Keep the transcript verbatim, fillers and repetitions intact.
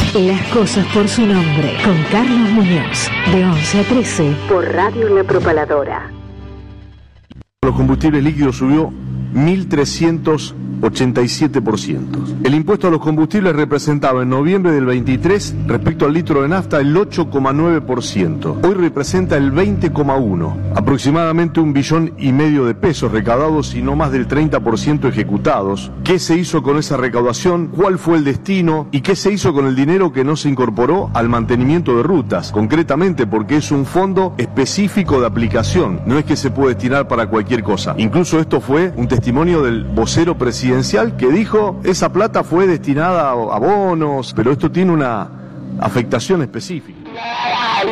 Las cosas por su nombre, con Carlos Muñoz, de once a trece, por Radio La Propaladora. Los combustibles líquidos subió mil trescientos ochenta y siete por ciento. El impuesto a los combustibles representaba en noviembre del veintitrés, respecto al litro de nafta, el ocho coma nueve por ciento. Hoy representa el veinte coma uno por ciento. Aproximadamente un billón y medio de pesos recaudados y no más del treinta por ciento ejecutados. ¿Qué se hizo con esa recaudación? ¿Cuál fue el destino? ¿Y qué se hizo con el dinero que no se incorporó al mantenimiento de rutas? Concretamente porque es un fondo específico de aplicación. No es que se puede destinar para cualquier cosa. Incluso esto fue un testimonio del vocero presidencial que dijo esa plata fue destinada a bonos, pero esto tiene una afectación específica.